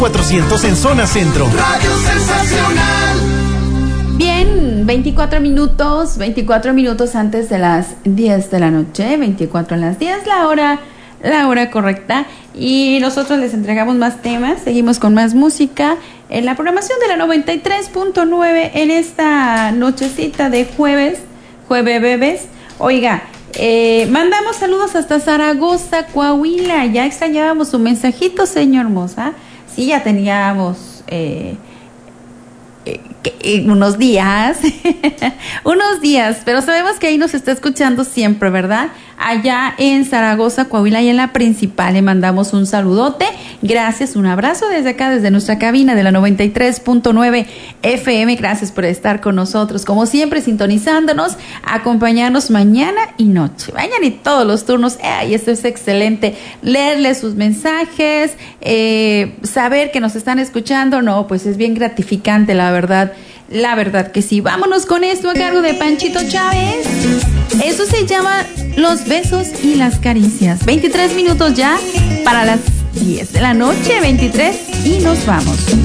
400 en zona centro. Radio Sensacional. Bien, 24 minutos antes de las 10 de la noche, 24 en las 10, la hora correcta. Y nosotros les entregamos más temas, seguimos con más música en la programación de la 93.9 en esta nochecita de jueves. Oiga, mandamos saludos hasta Zaragoza, Coahuila. Ya extrañábamos su mensajito, señor Moza. Sí, ya teníamos unos días, pero sabemos que ahí nos está escuchando siempre, ¿verdad? Allá en Zaragoza, Coahuila, y en la principal le mandamos un saludote. Gracias, un abrazo desde acá, desde nuestra cabina de la 93.9 FM. Gracias por estar con nosotros, como siempre, sintonizándonos, acompañarnos mañana y noche. Mañana y todos los turnos. Y esto es excelente. Leerles sus mensajes, saber que nos están escuchando. No, pues es bien gratificante, la verdad. La verdad que sí. Vámonos con esto a cargo de Panchito Chávez. Eso se llama Los Besos y las Caricias. 23 minutos ya para las 10 de la noche, 23, y nos vamos.